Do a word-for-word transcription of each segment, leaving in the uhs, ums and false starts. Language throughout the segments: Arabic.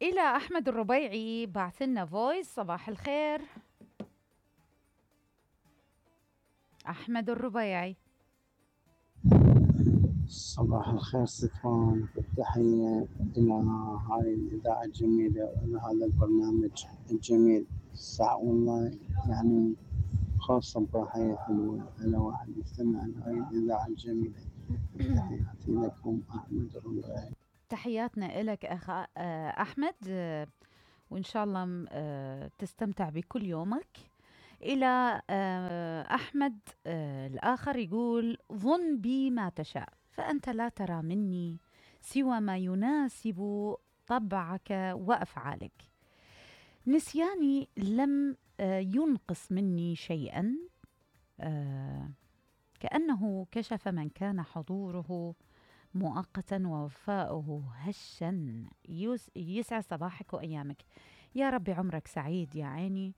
إلى أحمد الربيعي بعث لنا فويس. صباح الخير أحمد الربيعي. صباح الخير ستفان، تحية إلى هاي الإذاعة الجميلة وإلى هذا البرنامج الجميل. ساعة والله يعني خاص صباحية حلوة على واحد يستمع لهاي الإذاعة الجميلة. تحياتي لكم أحمد الربيعي. تحياتنا إلك أخ أحمد، وإن شاء الله تستمتع بكل يومك. إلى أحمد الآخر يقول: ظن بي ما تشاء فأنت لا ترى مني سوى ما يناسب طبعك وأفعالك. نسياني لم ينقص مني شيئا، كأنه كشف من كان حضوره مؤقتا ووفاؤه هشا. يسعد صباحك وأيامك، يا ربي عمرك سعيد يا عيني.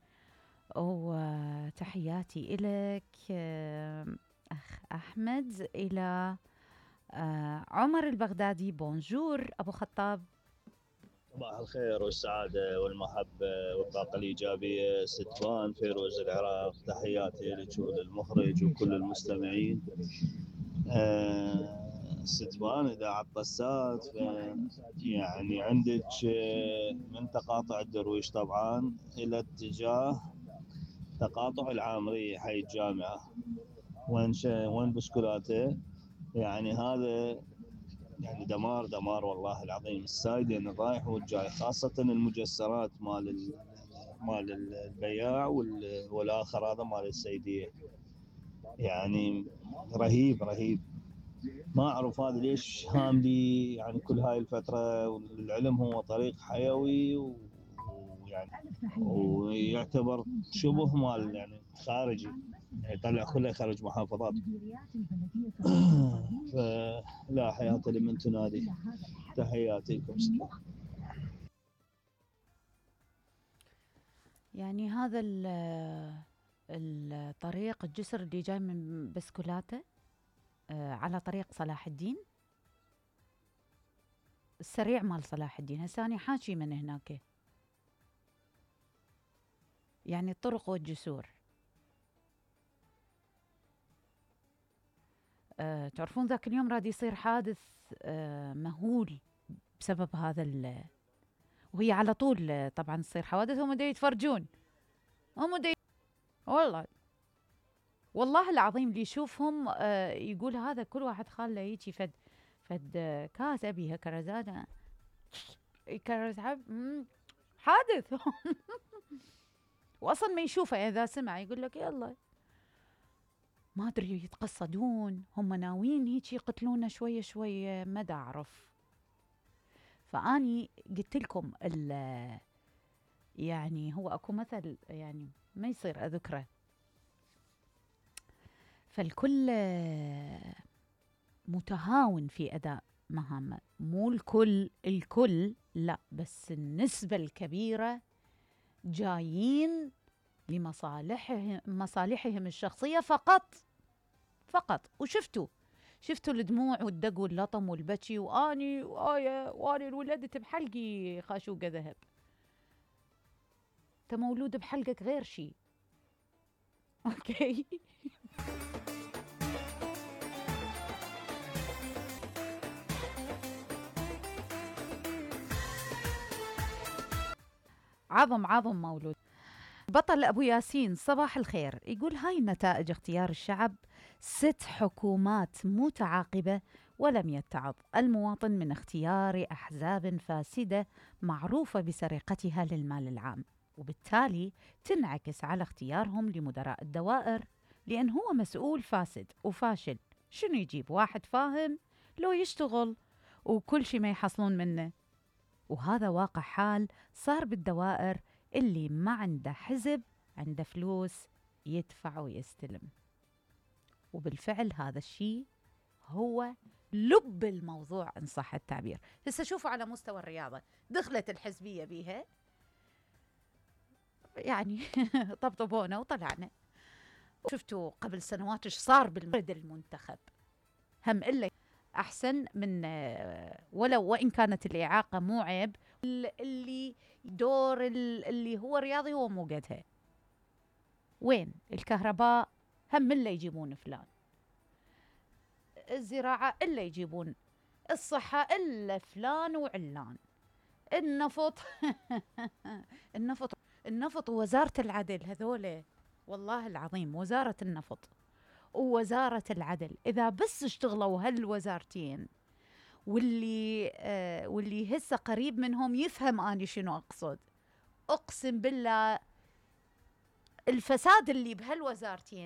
وتحياتي إليك أخ أحمد. إلى عمر البغدادي: بونجور أبو خطاب. صباح الخير والسعادة والمحبة والطاقة الإيجابية. ستفان فيروز العراق، تحياتي لك وللمخرج وكل المستمعين. أه ستفان إذا عطسات يعني عندك من تقاطع الدرويش طبعا إلى اتجاه تقاطع العامرية حي الجامعة، وين وين بسكولاته. يعني هذا يعني دمار دمار والله العظيم. السايدين الرايح والجاي، خاصة المجسرات مال مال البياع والآخر هذا مال السيدية، يعني رهيب رهيب. ما أعرف هذا ليش هاملي يعني كل هاي الفترة. والعلم هو طريق حيوي ويعني ويعتبر شبه مال يعني خارجي، يطلع كله خارج محافظات. فلا حياة لمن تنادي. تحياتي لكم. يعني هذا الطريق الجسر اللي جاي من بسكولاته على طريق صلاح الدين، السريع مال صلاح الدين. هساني حاشي من هناك، يعني الطرق والجسور. أه تعرفون ذاك اليوم راد يصير حادث أه مهول بسبب هذا ال وهي على طول طبعا تصير حوادث. هم دا يتفرجون، هم دا ي... والله والله العظيم اللي يشوفهم أه يقول هذا كل واحد خاله يجي فد فد كاس ابيها كرزانه كرز حادث. واصلا ما يشوفه، اذا سمع يقول لك يلا ما ادري يتقصدون، هم ناويين هيك يقتلونا شويه شويه، ما دا اعرف. فاني قلت لكم يعني هو اكو مثل يعني ما يصير اذكره، فالكل متهاون في اداء مهامه. مو الكل الكل لا، بس النسبه الكبيره جايين لمصالحهم مصالحهم الشخصيه فقط فقط. وشفتوا شفتوا الدموع والدق واللطم والبكي، واني وايه واني ولدت بحلقي خاشوقه ذهب. انت مولود بحلقك غير شيء. اوكي. عظم عظم مولود. بطل أبو ياسين: صباح الخير. يقول: هاي نتائج اختيار الشعب، ست حكومات متعاقبة ولم يتعظ المواطن من اختيار أحزاب فاسدة معروفة بسرقتها للمال العام، وبالتالي تنعكس على اختيارهم لمدراء الدوائر، لأن هو مسؤول فاسد وفاشل. شنو يجيب واحد فاهم لو يشتغل وكل شي ما يحصلون منه؟ وهذا واقع حال صار بالدوائر اللي ما عنده حزب، عنده فلوس يدفع ويستلم. وبالفعل هذا الشيء هو لب الموضوع إن صح التعبير. هسه شوفوا على مستوى الرياضة، دخلت الحزبية بيها يعني طبطبونا وطلعنا. شفتوا قبل سنوات ايش صار بالمرد المنتخب، هم إلا أحسن من ولو وإن كانت الإعاقة مو عيب، اللي دور اللي هو رياضي هو مو قدها. وين الكهرباء هم إلا يجيبون فلان، الزراعة إلا يجيبون، الصحة إلا فلان وعلان، النفط النفط النفط ووزارة العدل هذول والله العظيم وزارة النفط ووزارة العدل إذا بس اشتغلوا هالوزارتين واللي آه واللي هسه قريب منهم يفهم أني شنو أقصد، أقسم بالله الفساد اللي بهالوزارتين